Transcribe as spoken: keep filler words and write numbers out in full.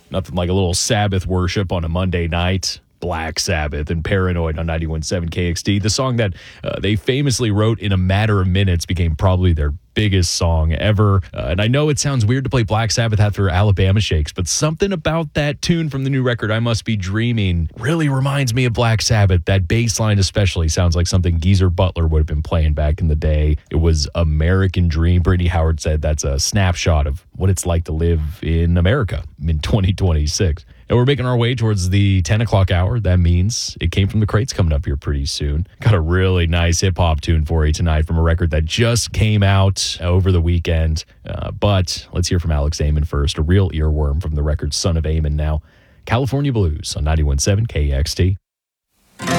Nothing like a little Sabbath worship on a Monday night. Black Sabbath and Paranoid on ninety-one point seven K X T. The song that uh, they famously wrote in a matter of minutes became probably their biggest song ever. Uh, and I know it sounds weird to play Black Sabbath after Alabama Shakes, but something about that tune from the new record, I Must Be Dreaming, really reminds me of Black Sabbath. That bass line especially sounds like something Geezer Butler would have been playing back in the day. It was American Dream. Brittany Howard said that's a snapshot of what it's like to live in America in twenty twenty-six. And we're making our way towards the ten o'clock hour. That means It Came From the Crates coming up here pretty soon. Got a really nice hip-hop tune for you tonight from a record that just came out over the weekend. Uh, but let's hear from Alex Amon first, a real earworm from the record Son of Amon now. California Blues on ninety-one point seven K X T.